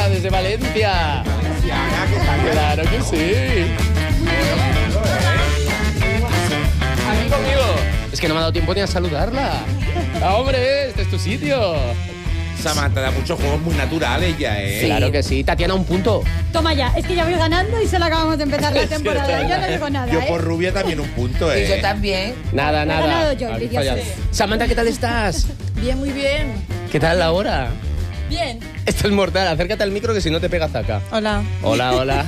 Samantha desde Valencia. Claro que sí. Aquí conmigo. Es que no me ha dado tiempo ni a saludarla. Hombre, este es tu sitio. Samantha da muchos juegos muy naturales ya, ¿eh? Sí. Claro que sí. Tatiana, un punto. Toma ya, es que ya voy ganando y solo acabamos de empezar la temporada. Yo no digo nada, Yo por rubia también un punto, ¿eh? Y yo también. Nada, Me he ganado nada. yo, Habéis envidioso. fallado. Samantha, ¿qué tal estás? Bien, muy bien. ¿Qué tal la hora? Bien. Esto es mortal. Acércate al micro que si no te pega zaca. Hola. Hola, hola.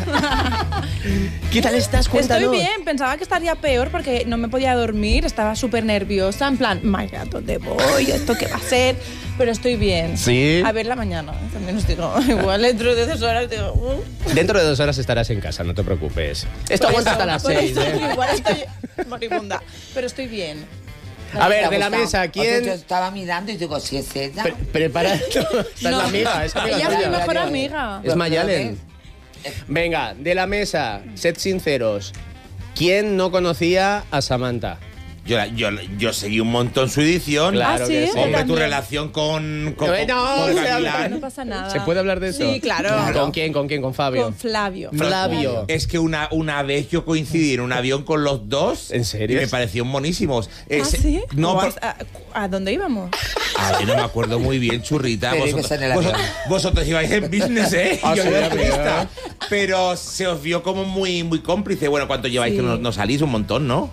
¿Qué tal estás? Cuéntanos. Estoy bien, pensaba que estaría peor porque no me podía dormir, estaba súper nerviosa, en plan, my God, ¿dónde voy? ¿Esto qué va a ser? Pero estoy bien. ¿Sí? A ver la mañana, también os digo, igual dentro de 2 horas digo... Dentro de 2 horas estarás en casa, no te preocupes. Esto Por aguanta eso, hasta las por 6, eso, ¿eh? Igual estoy moribunda, pero estoy bien. A ver, de la mesa, Yo ¿quién...? estaba mirando y digo, si es ella. Prepara... Esta es la amiga, es amiga Ella es mi tuya. mejor amiga. Es Mayalen. Venga, de la mesa, sed sinceros. ¿Quién no conocía a Samantha? Yo seguí un montón su edición. Claro ¿Ah, que sí? sí. Hombre, tu también. relación con No, con se habla. Gavilán. No pasa nada. ¿Se puede hablar de eso? Sí, claro. ¿Con quién? ¿Con quién? ¿Con Fabio? Con Flavio. Flavio. Es que una vez yo coincidí en un avión con los dos. ¿En serio? Y me parecieron monísimos. ¿Ah, sí? No, ¿O ¿A dónde íbamos? a ver, no me acuerdo muy bien, churrita. Pero ibas en el avión. Vosotros ibais en business, ¿eh? Ah, Yo sí, era amiga. turista. Pero se os vio como muy, muy cómplice. Bueno, ¿cuánto lleváis Sí. que no salís? Un montón, ¿no?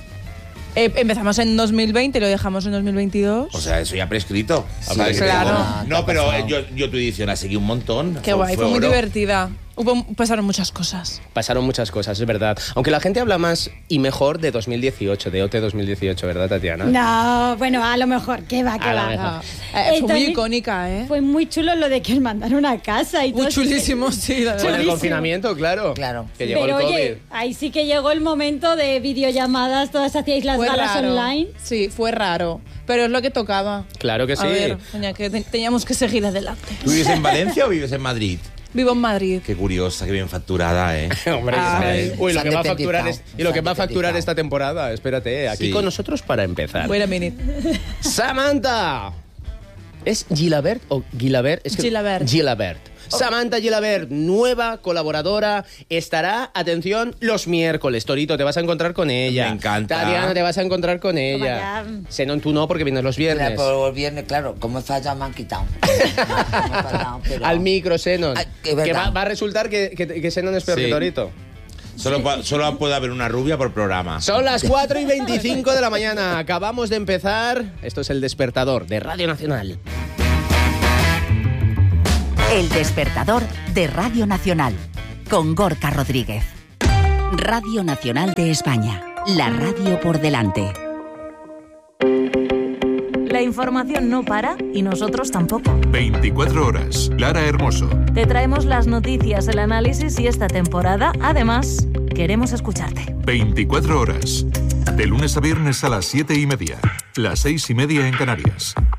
Empezamos en 2020 y lo dejamos en 2022. O sea, eso ya prescrito. ¿Sabes? claro. No, pero yo tu edición la seguí un montón. Qué guay, fue muy oro. divertida. Pasaron muchas cosas. Pasaron muchas cosas, es verdad. Aunque la gente habla más y mejor de 2018, de OT 2018, ¿verdad, Tatiana? No, bueno, a lo mejor, ¿qué va, qué A lo va? mejor. Fue muy también icónica, ¿eh? Fue muy chulo lo de que os mandaron a casa y todo. Muy chulísimo, sí, la Con verdad. el Chulísimo. confinamiento, claro. Claro. Que llegó Pero el COVID. oye, ahí sí que llegó el momento de videollamadas, todas hacíais las Fue galas raro. online. Sí, fue raro. Pero es lo que tocaba. Claro que sí. A ver, teníamos que seguir adelante. ¿Tú vives en Valencia o vives en Madrid? Vivo en Madrid. Qué curiosa, qué bien facturada, ¿eh? Hombre, Ay. uy, lo Se que han va a facturar independizado. y lo que Se han va a facturar independizado. esta temporada, espérate, aquí Sí. con nosotros para empezar. Wait a minute. Samantha. ¿Es Gilabert o Gilabert? Es que... Gilabert. Gilabert. Samantha Gilabert, nueva colaboradora, estará, atención, los miércoles. Torito, te vas a encontrar con ella. Me encanta. Tatiana, te vas a encontrar con ella. ya. Senon, tú no, porque vienes los viernes. Claro, por el viernes, claro, como he fallado me han quitado. Me han fallado, pero- Al micro, Senon. Ay, que Que verdad. va a resultar que Senon es peor Sí. que Torito. Solo puede haber una rubia por programa. Son las 4:25 de la mañana. Acabamos de empezar. Esto es El Despertador de Radio Nacional. El despertador de Radio Nacional con Gorka Rodríguez. Radio Nacional de España. La radio por delante. La información no para y nosotros tampoco. 24 horas. Lara Hermoso. Te traemos las noticias, el análisis y esta temporada, además, queremos escucharte. 24 horas. De lunes a viernes a las 7:30. Las 6:30 en Canarias.